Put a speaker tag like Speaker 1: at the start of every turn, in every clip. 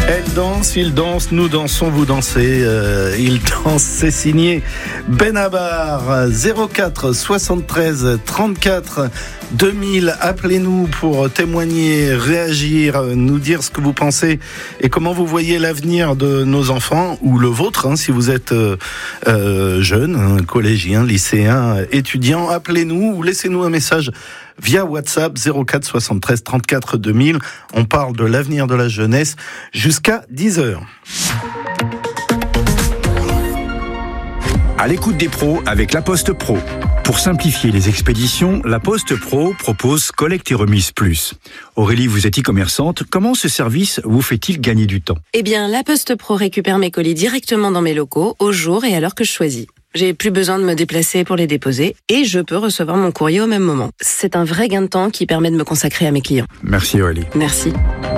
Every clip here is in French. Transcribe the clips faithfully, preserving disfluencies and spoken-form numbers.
Speaker 1: Elle danse, il danse, nous dansons, vous dansez. Euh, il danse, c'est signé Benabar. zéro quatre soixante-treize trente-quatre deux mille. Appelez-nous pour témoigner, réagir, nous dire ce que vous pensez et comment vous voyez l'avenir de nos enfants ou le vôtre, hein, si vous êtes euh, euh, jeune, hein, collégien, lycéen, étudiant. Appelez-nous ou laissez-nous un message via WhatsApp zéro quatre soixante-treize trente-quatre deux mille. On parle de l'avenir de la jeunesse jusqu'à dix heures.
Speaker 2: À l'écoute des pros avec La Poste Pro. Pour simplifier les expéditions, La Poste Pro propose Collecte et Remise Plus. Aurélie, vous êtes e-commerçante. Comment ce service vous fait-il gagner du temps ?
Speaker 3: Eh bien, La Poste Pro récupère mes colis directement dans mes locaux, au jour et à l'heure que je choisis. J'ai plus besoin de me déplacer pour les déposer et je peux recevoir mon courrier au même moment. C'est un vrai gain de temps qui permet de me consacrer à mes clients.
Speaker 2: Merci Aurélie.
Speaker 3: Merci.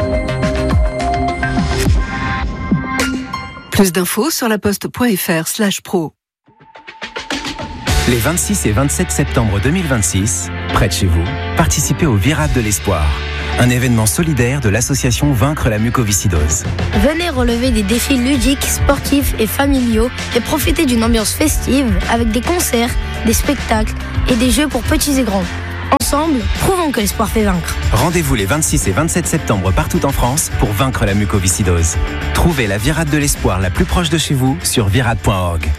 Speaker 4: Plus d'infos sur laposte.fr slash pro.
Speaker 5: Les vingt-six et vingt-sept septembre deux mille vingt-six, près de chez vous, participez au Virade de l'Espoir, un événement solidaire de l'association Vaincre la mucoviscidose.
Speaker 6: Venez relever des défis ludiques, sportifs et familiaux et profiter d'une ambiance festive avec des concerts, des spectacles et des jeux pour petits et grands. Ensemble, prouvons que l'espoir fait vaincre.
Speaker 5: Rendez-vous les vingt-six et vingt-sept septembre partout en France pour vaincre la mucoviscidose. Trouvez la Virade de l'Espoir la plus proche de chez vous sur virade point org.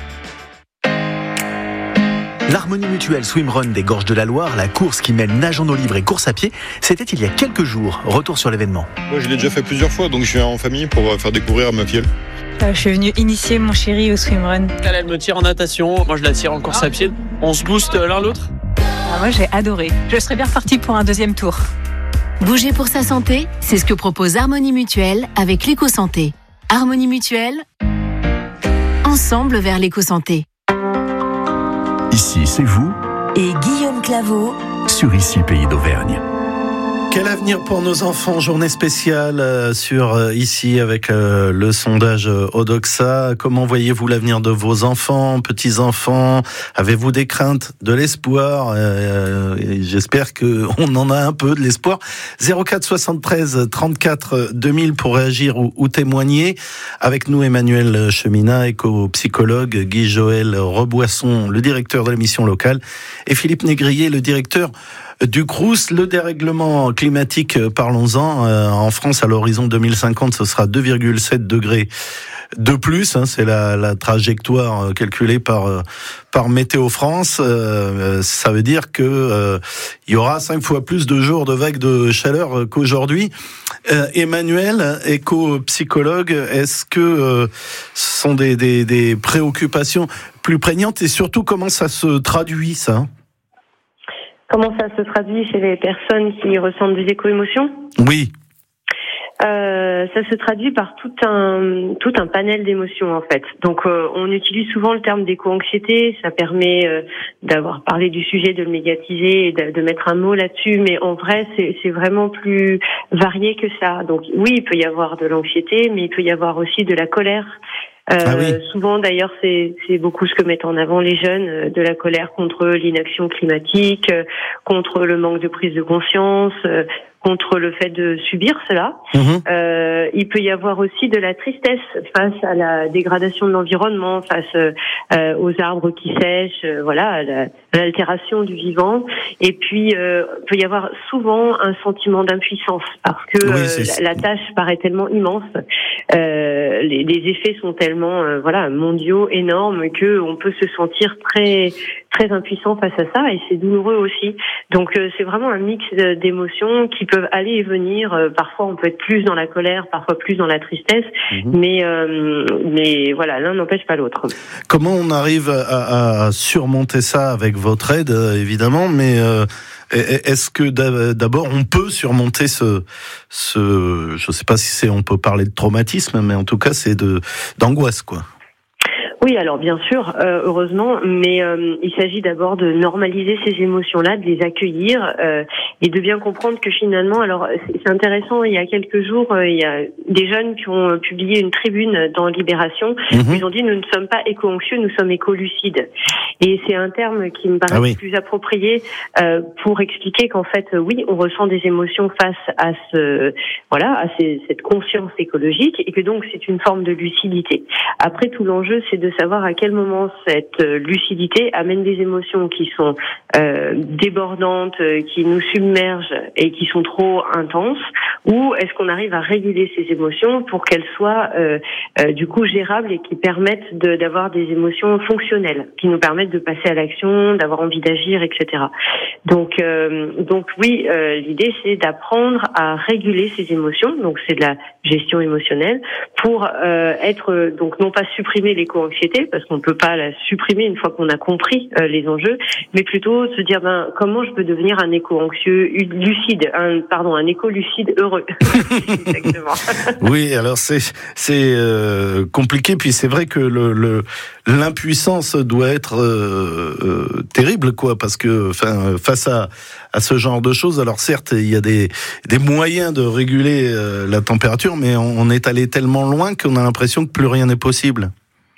Speaker 7: L'Harmonie Mutuelle Swimrun des Gorges de la Loire, la course qui mêle nage en eau libre et course à pied, c'était il y a quelques jours. Retour sur l'événement.
Speaker 8: Moi, je l'ai déjà fait plusieurs fois, donc je suis en famille pour faire découvrir à ma fille.
Speaker 9: Euh, je suis venue initier mon chéri au swimrun.
Speaker 10: Elle, elle me tire en natation, moi je la tire en course à pied. On se booste l'un l'autre.
Speaker 9: Ah, moi j'ai adoré. Je serais bien repartie pour un deuxième tour.
Speaker 11: Bouger pour sa santé, c'est ce que propose Harmonie Mutuelle avec l'éco-santé. Harmonie Mutuelle, ensemble vers l'éco-santé.
Speaker 2: Ici, c'est vous
Speaker 11: Et Guillaume Claveau
Speaker 2: sur Ici, Pays d'Auvergne.
Speaker 1: Quel avenir pour nos enfants ? Journée spéciale euh, sur euh, ici avec euh, le sondage euh, Odoxa. Comment voyez-vous l'avenir de vos enfants, petits-enfants ? Avez-vous des craintes, de l'espoir ? euh, J'espère qu'on en a un peu de l'espoir. zéro quatre soixante-treize trente-quatre deux mille pour réagir ou, ou témoigner. Avec nous Emmanuel Cheminat, éco-psychologue, Guy-Joël Reboisson, le directeur de l'émission locale, et Philippe Négrier, le directeur du Crous. Le dérèglement climatique, parlons-en. Euh, en France, à l'horizon deux mille cinquante, ce sera deux virgule sept degrés de plus. Hein, c'est la, la trajectoire calculée par euh, par Météo France. Euh, ça veut dire que euh, il y aura cinq fois plus de jours de vagues de chaleur qu'aujourd'hui. Euh, Emmanuel, éco-psychologue, est-ce que euh, ce sont des, des, des préoccupations plus prégnantes et surtout comment ça se traduit, ça ?
Speaker 12: Comment ça se traduit chez les personnes qui ressentent des éco-émotions ?
Speaker 1: Oui.
Speaker 12: Euh, ça se traduit par tout un tout un panel d'émotions en fait. Donc euh, on utilise souvent le terme d'éco-anxiété, ça permet euh, d'avoir parlé du sujet, de le médiatiser et de, de mettre un mot là-dessus, mais en vrai c'est c'est vraiment plus varié que ça. Donc oui, il peut y avoir de l'anxiété, mais il peut y avoir aussi de la colère. Euh, ah oui. Souvent, d'ailleurs, c'est, c'est beaucoup ce que mettent en avant les jeunes, euh, de la colère contre l'inaction climatique, euh, contre le manque de prise de conscience, euh, contre le fait de subir cela. Mmh. Euh, il peut y avoir aussi de la tristesse face à la dégradation de l'environnement, face euh, aux arbres qui sèchent, euh, voilà, à, la, à l'altération du vivant. Et puis, euh, il peut y avoir souvent un sentiment d'impuissance parce que oui, euh, la, la tâche paraît tellement immense, euh, les, les effets sont tellement, euh, voilà, mondiaux, énormes, que on peut se sentir très, très impuissant face à ça, et c'est douloureux aussi. Donc, euh, c'est vraiment un mix d'émotions qui peuvent aller et venir. Euh, parfois, on peut être plus dans la colère, parfois plus dans la tristesse, mmh. mais euh, mais voilà, l'un n'empêche pas l'autre.
Speaker 1: Comment on arrive à, à surmonter ça avec votre aide, évidemment, mais euh, est-ce que d'abord on peut surmonter ce, ce, je sais pas si c'est, on peut parler de traumatisme, mais en tout cas c'est de d'angoisse, quoi.
Speaker 12: Oui, alors bien sûr, euh, heureusement, mais euh, il s'agit d'abord de normaliser ces émotions-là, de les accueillir euh, et de bien comprendre que finalement, alors c'est intéressant, il y a quelques jours, euh, il y a des jeunes qui ont publié une tribune dans Libération, mmh. où ils ont dit « nous ne sommes pas éco-anxieux, nous sommes éco-lucides ». Et c'est un terme qui me paraît ah oui. plus approprié euh, pour expliquer qu'en fait, oui, on ressent des émotions face à ce, voilà, à ces, cette conscience écologique et que donc c'est une forme de lucidité. Après, tout l'enjeu, c'est de savoir à quel moment cette lucidité amène des émotions qui sont euh, débordantes, qui nous submergent et qui sont trop intenses, ou est-ce qu'on arrive à réguler ces émotions pour qu'elles soient euh, euh, du coup gérables et qui permettent de, d'avoir des émotions fonctionnelles, qui nous permettent de passer à l'action, d'avoir envie d'agir, et cetera. Donc, euh, donc oui, euh, l'idée c'est d'apprendre à réguler ces émotions. Donc c'est de la gestion émotionnelle pour euh, être donc non pas supprimer l'éco-anxiété parce qu'on ne peut pas la supprimer une fois qu'on a compris euh, les enjeux, mais plutôt se dire ben comment je peux devenir un éco-anxieux lucide, un pardon un éco-lucide heureux. Exactement.
Speaker 1: Oui, alors c'est c'est euh, compliqué, puis c'est vrai que le, le l'impuissance doit être euh, euh, terrible quoi, parce que enfin face à à ce genre de choses, alors certes il y a des des moyens de réguler euh, la température, mais on, on est allé tellement loin qu'on a l'impression que plus rien n'est possible.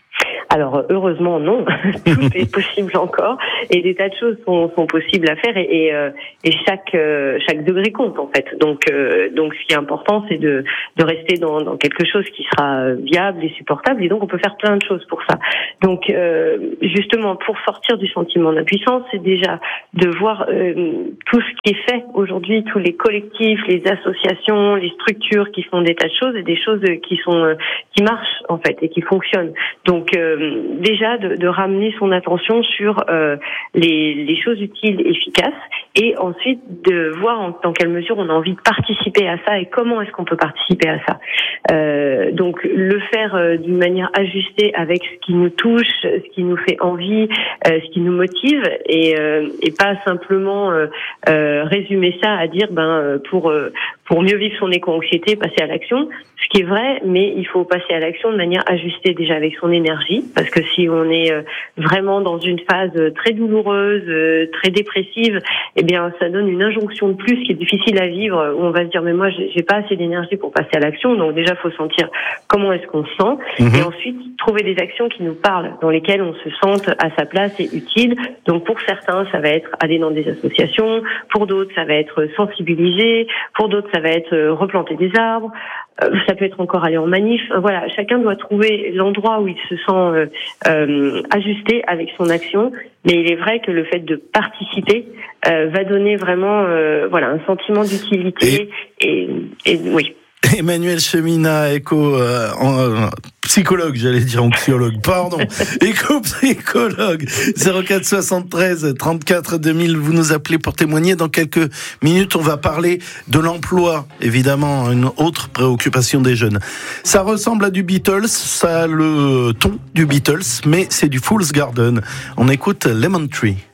Speaker 12: Alors heureusement non, tout est possible encore et des tas de choses sont, sont possibles à faire et, et, euh, et chaque euh, chaque degré compte en fait. Donc euh, donc ce qui est important c'est de de rester dans, dans quelque chose qui sera viable et supportable et donc on peut faire plein de choses pour ça. Donc euh, justement pour sortir du sentiment d'impuissance, c'est déjà de voir euh, tout ce qui est fait aujourd'hui, tous les collectifs, les associations, les structures qui font des tas de choses et des choses qui sont euh, qui marchent en fait et qui fonctionnent. Donc euh, déjà de, de ramener son attention sur euh, les, les choses utiles, efficaces, et ensuite de voir en, dans quelle mesure on a envie de participer à ça et comment est-ce qu'on peut participer à ça. Euh, donc le faire euh, d'une manière ajustée avec ce qui nous touche, ce qui nous fait envie, euh, ce qui nous motive, et, euh, et pas simplement euh, euh, résumer ça à dire ben pour euh, pour mieux vivre son éco-anxiété, passer à l'action, ce qui est vrai, mais il faut passer à l'action de manière ajustée déjà avec son énergie, parce que si on est vraiment dans une phase très douloureuse, très dépressive, eh bien ça donne une injonction de plus qui est difficile à vivre, où on va se dire mais moi j'ai pas assez d'énergie pour passer à l'action, donc déjà faut sentir comment est-ce qu'on se sent, mmh. et ensuite trouver des actions qui nous parlent, dans lesquelles on se sente à sa place et utile. Donc pour certains ça va être aller dans des associations, pour d'autres ça va être sensibiliser, pour d'autres ça va être replanter des arbres, ça peut être encore aller en manif. Voilà, chacun doit trouver l'endroit où il se sent euh, euh, ajusté avec son action, mais il est vrai que le fait de participer euh, va donner vraiment euh, voilà un sentiment d'utilité et, et, et oui.
Speaker 1: Emmanuelle Cheminat, éco euh, en, psychologue, j'allais dire anxiologue, pardon, éco-psychologue, zéro quatre soixante-treize trente-quatre deux mille, vous nous appelez pour témoigner. Dans quelques minutes, on va parler de l'emploi, évidemment, une autre préoccupation des jeunes. Ça ressemble à du Beatles, ça a le ton du Beatles, mais c'est du Fool's Garden. On écoute Lemon Tree.